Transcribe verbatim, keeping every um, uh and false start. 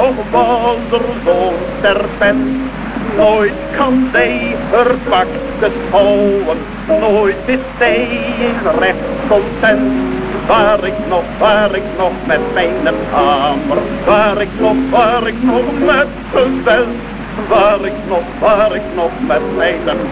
nog was er zo'n serpent. Nooit kan zij haar pakjes houden, nooit is zij recht content. Waar ik nog, waar ik nog met mijn hamer, waar ik nog, waar ik nog met geweld, waar ik nog, waar ik nog met mijn